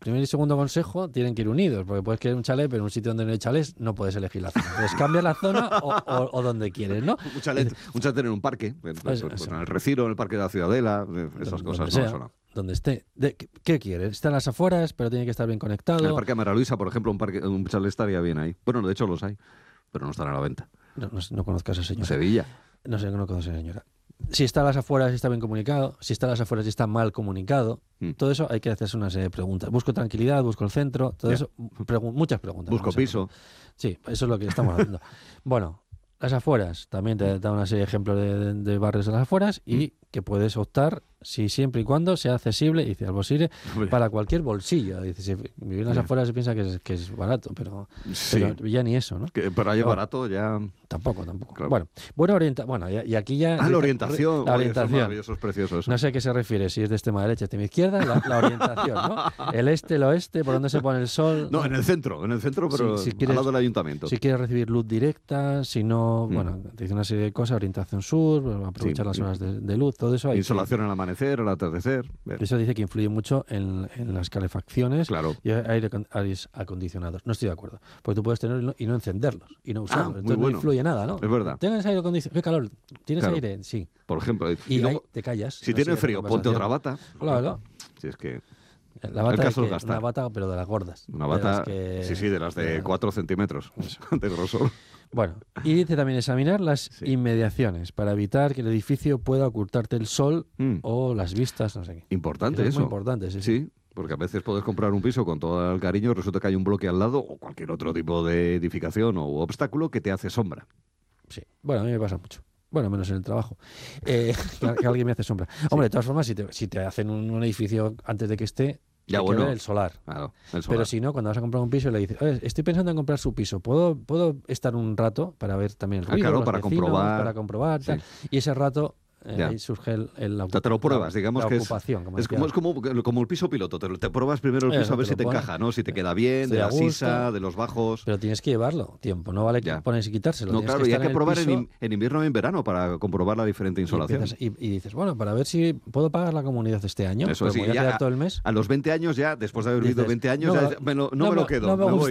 primer y segundo consejo tienen que ir unidos, porque puedes querer un chalet, pero en un sitio donde no hay chalés no puedes elegir la zona. Entonces cambias la zona o donde quieres, ¿no? Un chalet en un parque, en el Retiro, en el Parque de la Ciudadela, esas cosas. Donde esté. ¿Qué quieres? Está en las afueras, pero tiene que estar bien conectado. En el Parque de María Luisa, por ejemplo, un chalet estaría bien ahí. Bueno, de hecho los hay, pero no están a la venta. No conozco a esa señora. Sevilla. No conozco a esa señora. Si está a las afueras y está bien comunicado, si está a las afueras y está mal comunicado, todo eso hay que hacerse una serie de preguntas. Busco tranquilidad, busco el centro, todo eso, muchas preguntas. Busco piso. Sí, eso es lo que estamos haciendo. Bueno, las afueras, también te da una serie de ejemplos de barrios de las afueras y que puedes optar si siempre y cuando sea accesible, y dice al posible, para cualquier bolsillo. Dice, si vivir en las afueras se piensa que es barato, pero ya ni eso, ¿no? Pero ahí barato ya... Tampoco. Claro. Y aquí ya... la orientación. La orientación. Es maravilloso, es precioso eso. No sé a qué se refiere, si es de extrema derecha, extrema izquierda, la orientación, ¿no? El este, el oeste, por dónde se pone el sol. No, en el centro, pero si quieres, al lado del ayuntamiento. Si quieres recibir luz directa, si no, te dice una serie de cosas, orientación sur, aprovechar las horas de luz, todo eso. Insolación al amanecer, al atardecer. Eso dice que influye mucho en las calefacciones y aire acondicionados. No estoy de acuerdo, porque tú puedes tenerlo y no encenderlos y no usarlos. Entonces no influye nada, ¿no? Es verdad. ¿Tienes aire acondicionado? ¿Qué calor? ¿Tienes aire? Sí. Por ejemplo. Y luego te callas. Si tienes frío, ponte otra bata. Claro. Si es que... La bata es una bata, pero de las gordas. Una bata, de las de 4 centímetros de grosor. Bueno, y dice también examinar las inmediaciones para evitar que el edificio pueda ocultarte el sol o las vistas, no sé qué. Importante eso. Es muy importante, sí. Porque a veces puedes comprar un piso con todo el cariño, resulta que hay un bloque al lado o cualquier otro tipo de edificación o obstáculo que te hace sombra. Sí, bueno, a mí me pasa mucho. Bueno, menos en el trabajo. Que alguien me hace sombra. Hombre, de todas formas, si te hacen un edificio antes de que esté, ya hay que ver el solar. Claro, el solar. Pero si no, cuando vas a comprar un piso, le dices, estoy pensando en comprar su piso, ¿puedo estar un rato para ver también el ruido, claro, los para vecinos, comprobar. Tal? Y ese rato... ahí surge te lo pruebas, digamos que ocupación, es como el piso piloto, te pruebas primero el piso a ver si te encaja, ¿no? Si te queda bien, de la sisa, de los bajos. Pero tienes que llevarlo tiempo, no vale ponerse y quitárselo. No, claro, y hay que probar en invierno y en verano para comprobar la diferente insolación. Y dices, bueno, para ver si puedo pagar la comunidad este año, eso sí, voy a quedar todo el mes. A los 20 años ya, después de haber vivido 20 años, no me lo quedo, me voy.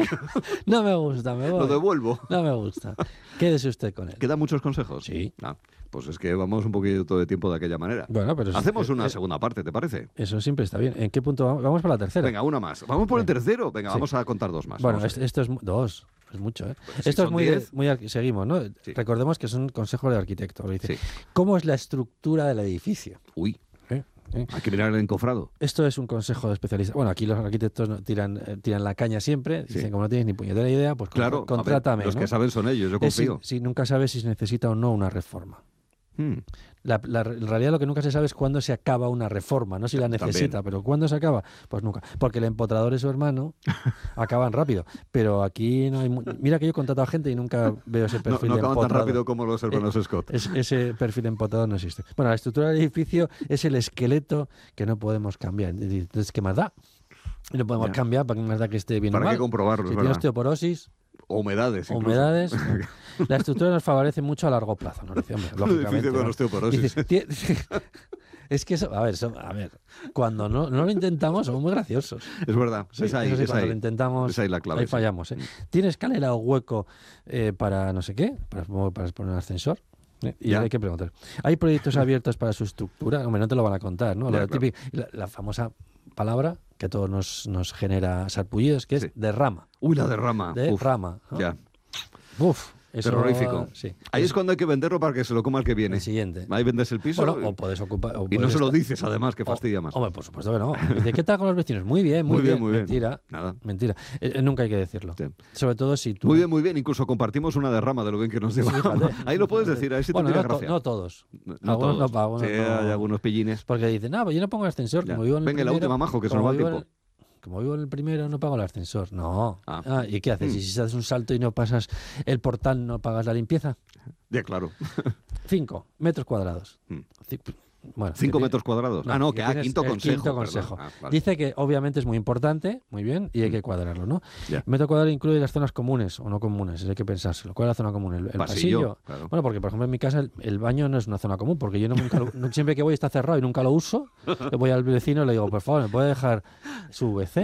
No me gusta, me voy. Lo devuelvo. No me gusta. Quédese usted con él. ¿Quedan muchos consejos? Sí. Pues es que vamos un poquito de tiempo de aquella manera. Bueno, pero hacemos una segunda parte, ¿te parece? Eso siempre está bien. ¿En qué punto vamos? Vamos para la tercera. Venga, una más. Vamos por el tercero. Venga, vamos a contar dos más. Bueno, esto es dos. Es mucho, ¿eh? Pues esto es muy seguimos, ¿no? Sí. Recordemos que es un consejo de arquitecto. Dice, ¿cómo es la estructura del edificio? Uy. Hay que mirar el encofrado. Esto es un consejo de especialista. Bueno, aquí los arquitectos tiran la caña siempre. Dicen, como no tienes ni puñetera idea, pues contrátame. Los que saben son ellos, yo confío. Si nunca sabes si se necesita o no una reforma. En realidad lo que nunca se sabe es cuándo se acaba una reforma, no si la necesita, pero ¿cuándo se acaba? Pues nunca, porque el empotrador y su hermano acaban rápido, pero aquí no hay... Mira que yo he contratado a gente y nunca veo ese perfil de empotrador. No acaban tan rápido como los hermanos Scott. Ese perfil de empotrador no existe. Bueno, la estructura del edificio es el esqueleto que no podemos cambiar. Entonces, ¿qué más da? Y no podemos cambiar, ¿para qué más da que esté bien o mal? ¿Para qué comprobarlo? Si tiene osteoporosis... O humedades. La estructura nos favorece mucho a largo plazo, ¿no? Dice, hombre, lógicamente. Con osteoporosis. Es que eso, a ver, cuando no lo intentamos somos muy graciosos. Es verdad. Sí, cuando lo intentamos, esa es la clave, ahí fallamos. ¿Tiene escalera o hueco para no sé qué? Para poner un ascensor. Y hay que preguntar. ¿Hay proyectos abiertos para su estructura? Hombre, no te lo van a contar, ¿no? La famosa palabra que a todos nos genera sarpullidos, que es derrama. Uy, la derrama. Derrama. ¿No? Ya. Eso, terrorífico. Sí. Ahí es cuando hay que venderlo para que se lo coma el que viene. El siguiente. Ahí vendes el piso. Bueno, o puedes ocupar. Y no se lo dices, además, que fastidia más. Hombre, por supuesto que no. Dice, ¿qué tal con los vecinos? Muy bien. Mentira. Nada. Mentira. Nunca hay que decirlo. Sí. Sobre todo si tú. Muy bien. Incluso compartimos una derrama de lo bien que nos lleva. Ahí lo puedes decir. Ahí sí te tiene gracia. No todos. Algunos no. Sí, hay algunos pillines. Porque dicen, yo no pongo el ascensor. Como vivo en el Venga, la última, majo, que se nos va el tiempo. Como vivo en el primero, no pago el ascensor. No. ¿Y qué haces? ¿Y si haces un salto y no pasas el portal, no pagas la limpieza? Ya, claro. 5 metros cuadrados. Bueno, 5 metros cuadrados. Quinto consejo. Vale. Dice que obviamente es muy importante, muy bien, y hay que cuadrarlo, ¿no? Metro cuadrado incluye las zonas comunes o no comunes, hay que pensárselo. ¿Cuál es la zona común? ¿El pasillo? Claro. Bueno, porque por ejemplo en mi casa el baño no es una zona común, porque yo siempre que voy está cerrado y nunca lo uso. Le voy al vecino y le digo, por favor, ¿me puede dejar su WC?